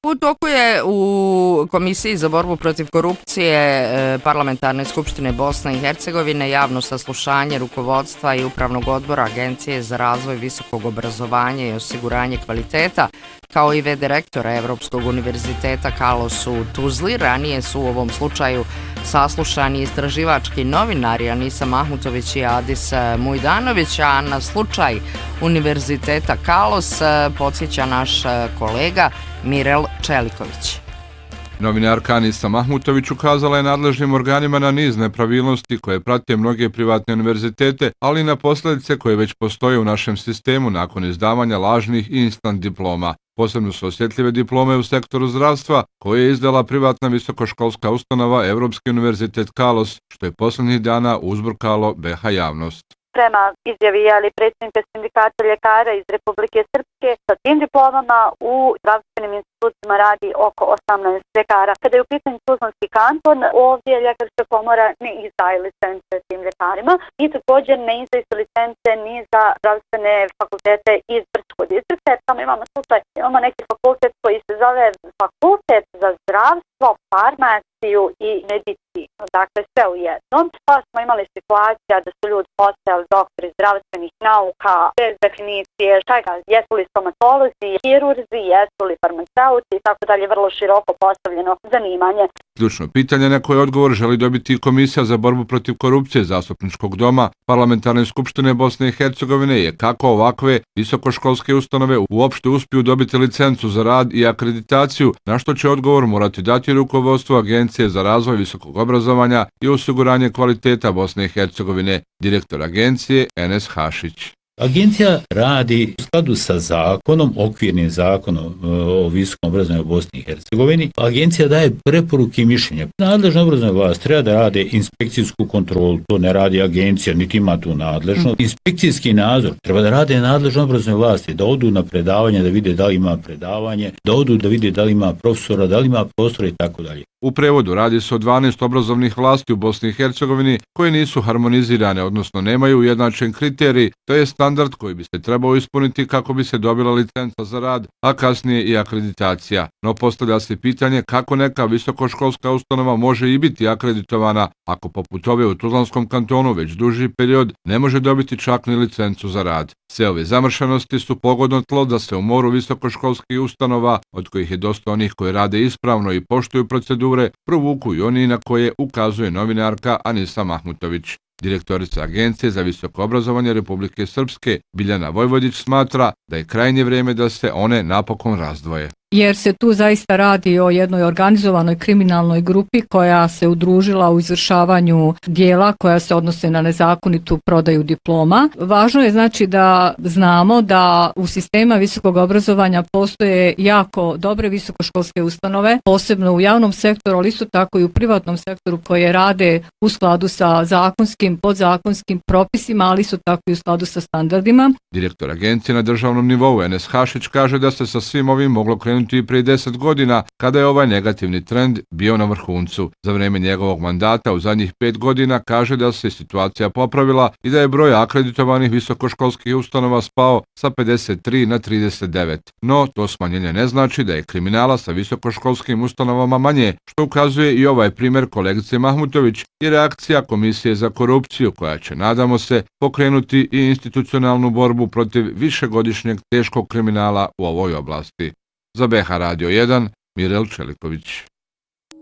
U toku je u Komisiji za borbu protiv korupcije Parlamentarne skupštine Bosne i Hercegovine javno saslušanje rukovodstva i upravnog odbora Agencije za razvoj visokog obrazovanja i osiguranje kvaliteta, kao i direktora Evropskog univerziteta Carlos u Tuzli. Ranije su u ovom slučaju saslušani istraživački novinari Anisa Mahmutović i Adis Mujdanović, a na slučaj Univerziteta Carlos podsjeća naš kolega Mirel Čeliković. Novinarka Anisa Mahmutović ukazala je nadležnim organima na niz nepravilnosti koje prate mnoge privatne univerzitete, ali i na posljedice koje već postoje u našem sistemu nakon izdavanja lažnih i instant diploma. Posebno su osjetljive diplome u sektoru zdravstva koje je izdala privatna visokoškolska ustanova Evropski univerzitet Carlos, što je posljednjih dana uzburkalo BiH javnost. Prema izjavi predsjednika sindikata ljekara iz Republike Srpske, sa tim diplomama u zdravstvenim institucijama radi oko 18 ljekara. Kada je u pitanju Tuzlanski kanton, ovdje ljekarska komora ne izdaje licence tim ljekarima i također ne izdaje licence ni za zdravstvene fakultete iz Brčkog distrikta. Tamo imamo neki fakultet koji se zove Fakultet za zdravstvo, farmaciju i medicinu. Dakle, sve u jednom. Pa smo imali situacija da su ljudi postajali doktori zdravstvenih nauka bez definicije jesu li stomatolozi, hirurzi, jesu li farmaceuti i tako dalje, vrlo široko postavljeno zanimanje. Ključno pitanje na koje odgovor želi dobiti Komisija za borbu protiv korupcije Zastupničkog doma Parlamentarne skupštine Bosne i Hercegovine je kako ovakve visokoškolske ustanove uopšte uspiju dobiti licencu za rad i akreditaciju, na što će odgovor morati dati rukovodstvo Agencije za razvoj visokog obrazovanja i osiguranje kvaliteta Bosne i Hercegovine, direktor agencije Enes Hašić. Agencija radi u skladu sa zakonom, okvirnim zakonom o visokom obrazovanju u Bosni i Hercegovini. Agencija daje preporuke i mišljenja. Nadležna obrazovna vlast treba da rade inspekcijsku kontrolu, to ne radi agencija, niti ima tu nadležnost. Inspekcijski nadzor treba da rade nadležna obrazovne vlasti, da odu na predavanje, da vide da li ima predavanje, da odu da vide da li ima profesora, da li ima prostora i tako dalje. U prevodu radi se o 12 obrazovnih vlasti u Bosni i Hercegovini koje nisu harmonizirane, odnosno nemaju ujednačen kriterij, to je standard koji bi se trebao ispuniti kako bi se dobila licenca za rad, a kasnije i akreditacija. No postavlja se pitanje kako neka visokoškolska ustanova može i biti akreditovana ako poput ove u Tuzlanskom kantonu već duži period ne može dobiti čak ni licencu za rad. Sve ove zamršenosti su pogodno tlo da se u moru visokoškolskih ustanova, od kojih je dosta onih koji rade ispravno i poštuju procedure, provuku i oni na koje ukazuje novinarka Anisa Mahmutović. Direktorica Agencije za visoko obrazovanje Republike Srpske Biljana Vojvodić smatra da je krajnje vrijeme da se one napokon razdvoje. Jer se tu zaista radi o jednoj organizovanoj kriminalnoj grupi koja se udružila u izvršavanju dijela koja se odnose na nezakonitu prodaju diploma. Važno je znači da znamo da u sistema visokog obrazovanja postoje jako dobre visokoškolske ustanove, posebno u javnom sektoru, ali isto tako i u privatnom sektoru koje rade u skladu sa zakonskim, podzakonskim propisima, ali isto tako i u skladu sa standardima. Direktor agencije na državnom nivou Enes Hašić kaže da se sa svim ovim moglo krenuti i prije 10 godina, kada je ovaj negativni trend bio na vrhuncu. Za vrijeme njegovog mandata u zadnjih 5 godina kaže da se situacija popravila i da je broj akreditovanih visokoškolskih ustanova spao sa 53 na 39. No, to smanjenje ne znači da je kriminala sa visokoškolskim ustanovama manje, što ukazuje i ovaj primjer kolegice Mahmutović i reakcija Komisije za korupciju, koja će, nadamo se, pokrenuti i institucionalnu borbu protiv višegodišnjeg teškog kriminala u ovoj oblasti. Za BiH Radio 1, Mirel Čeliković.